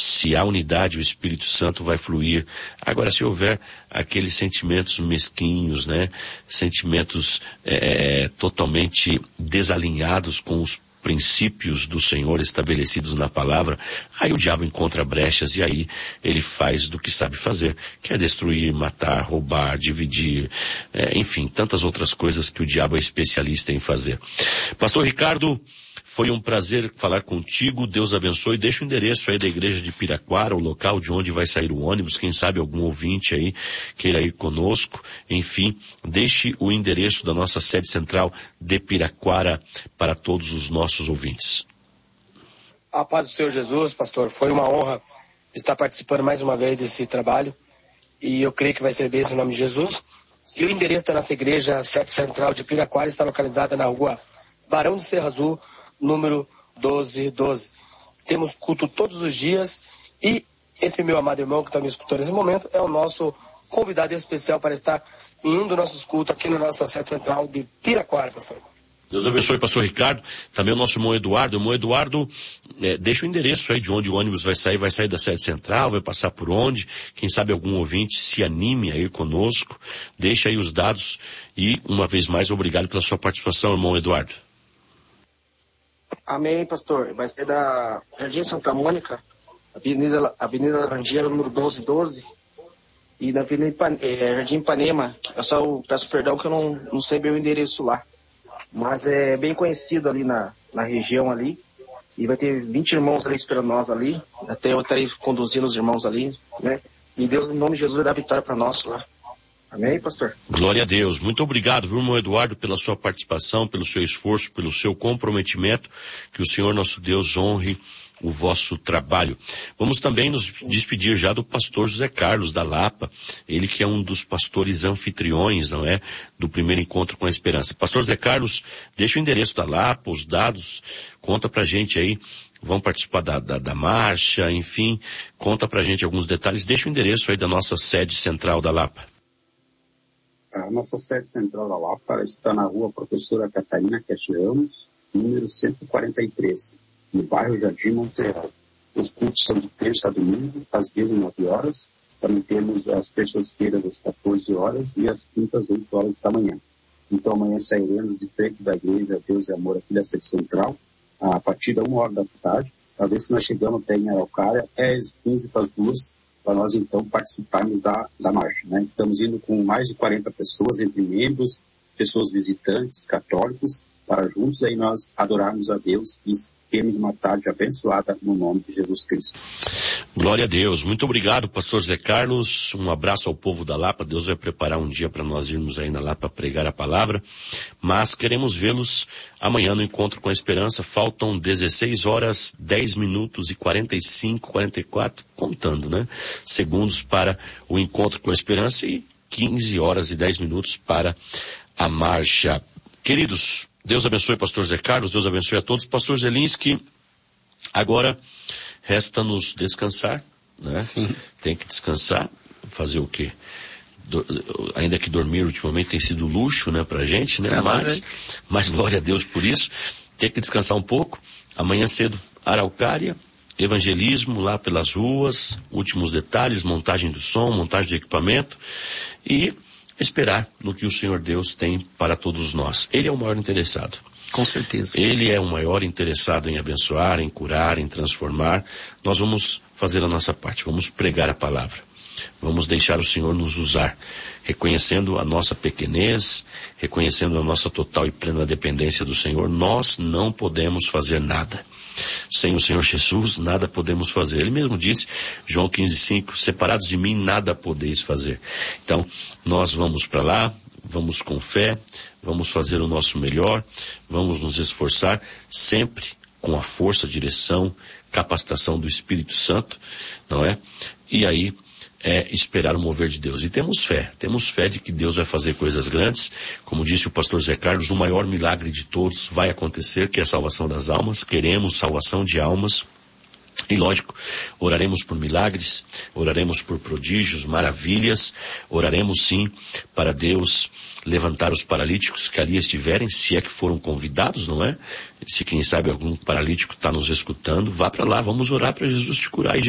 Se há unidade, o Espírito Santo vai fluir. Agora, se houver aqueles sentimentos mesquinhos, né? Sentimentos totalmente desalinhados com os princípios do Senhor estabelecidos na palavra, aí o diabo encontra brechas e aí ele faz do que sabe fazer, que é destruir, matar, roubar, dividir, enfim, tantas outras coisas que o diabo é especialista em fazer. Pastor Ricardo, foi um prazer falar contigo, Deus abençoe. Deixa o endereço aí da igreja de Piraquara, o local de onde vai sair o ônibus, quem sabe algum ouvinte aí queira ir conosco. Enfim, deixe o endereço da nossa sede central de Piraquara para todos os nossos ouvintes. A paz do Senhor Jesus, pastor, foi uma honra estar participando mais uma vez desse trabalho e eu creio que vai ser bênção em nome de Jesus. E o endereço da nossa igreja, a sede central de Piraquara, está localizada na rua Barão de Serra Azul, número 1212. Temos culto todos os dias e esse meu amado irmão que está me escutando nesse momento é o nosso convidado especial para estar em um dos nossos cultos aqui na nossa sede central de Piraquara, pastor. Deus abençoe, pastor Ricardo. Também o nosso irmão Eduardo. O irmão Eduardo, deixa o endereço aí de onde o ônibus vai sair da sede central, vai passar por onde. Quem sabe algum ouvinte se anime a ir conosco. Deixa aí os dados e, uma vez mais, obrigado pela sua participação, irmão Eduardo. Amém, pastor. Vai ser da Jardim Santa Mônica, Avenida Laranjeira, número 1212, e da Jardim Ipanema. Eu só peço perdão que eu não sei bem o endereço lá. Mas é bem conhecido ali na região ali. E vai ter 20 irmãos ali esperando nós ali. Até eu estarei conduzindo os irmãos ali, né? E Deus, em nome de Jesus, vai dar vitória para nós lá. Amém, pastor? Glória a Deus. Muito obrigado, viu, irmão Eduardo, pela sua participação, pelo seu esforço, pelo seu comprometimento. Que o Senhor nosso Deus honre o vosso trabalho. Vamos também nos despedir já do pastor José Carlos da Lapa. Ele que é um dos pastores anfitriões, não é? Do primeiro encontro com a esperança. Pastor José Carlos, deixa o endereço da Lapa, os dados, conta pra gente aí. Vão participar da marcha, enfim, conta pra gente alguns detalhes. Deixa o endereço aí da nossa sede central da Lapa. A nossa sede central da Lapa está na rua Professora Catarina Quete Ramos, número 143, no bairro Jardim Montreal. Os cultos são de terça a domingo, às 19 horas. Também temos as terças-feiras às 14 horas e as quintas, 8 horas da manhã. Então amanhã sairemos de frente da igreja Deus e Amor aqui da sede central, a partir da 1 hora da tarde, para ver se nós chegamos até em Araucária, às 15 para as 2, para nós então participarmos da marcha, né? Estamos indo com mais de 40 pessoas, entre membros, pessoas visitantes, católicos, para juntos aí nós adorarmos a Deus e termos uma tarde abençoada no nome de Jesus Cristo. Glória a Deus. Muito obrigado, pastor Zé Carlos. Um abraço ao povo da Lapa. Deus vai preparar um dia para nós irmos aí na Lapa pregar a palavra. Mas queremos vê-los amanhã no Encontro com a Esperança. Faltam 16 horas, 10 minutos e 45, 44, contando, né? Segundos para o Encontro com a Esperança e 15 horas e 10 minutos para a marcha. Queridos, Deus abençoe pastor Zé Carlos, Deus abençoe a todos. Pastor Zelinski, agora resta-nos descansar, né? Sim. Tem que descansar, fazer o quê? Ainda que dormir ultimamente tem sido luxo, né, pra gente, né? Mas glória a Deus por isso. Tem que descansar um pouco. Amanhã cedo, Araucária, evangelismo lá pelas ruas, últimos detalhes, montagem do som, montagem de equipamento e esperar no que o Senhor Deus tem para todos nós. Ele é o maior interessado. Com certeza. Ele é o maior interessado em abençoar, em curar, em transformar. Nós vamos fazer a nossa parte, vamos pregar a palavra. Vamos deixar o Senhor nos usar, reconhecendo a nossa pequenez, reconhecendo a nossa total e plena dependência do Senhor. Nós não podemos fazer nada. Sem o Senhor Jesus, nada podemos fazer. Ele mesmo disse, João 15:5, separados de mim, nada podeis fazer. Então, nós vamos para lá, vamos com fé, vamos fazer o nosso melhor, vamos nos esforçar, sempre com a força, direção, capacitação do Espírito Santo, não é? E aí, esperar o mover de Deus. E temos fé de que Deus vai fazer coisas grandes. Como disse o pastor Zé Carlos, o maior milagre de todos vai acontecer, que é a salvação das almas. Queremos salvação de almas. E lógico, oraremos por milagres, oraremos por prodígios, maravilhas, oraremos sim para Deus levantar os paralíticos que ali estiverem, se é que foram convidados, não é? Se quem sabe algum paralítico está nos escutando, vá para lá, vamos orar para Jesus te curar. E